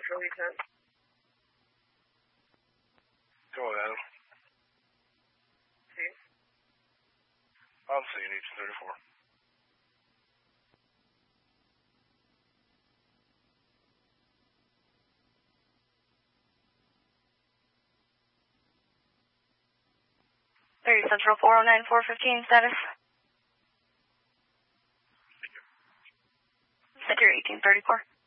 Central 810. Go ahead. See? I'm seeing each 34. Central 409 415 status. Center 1834.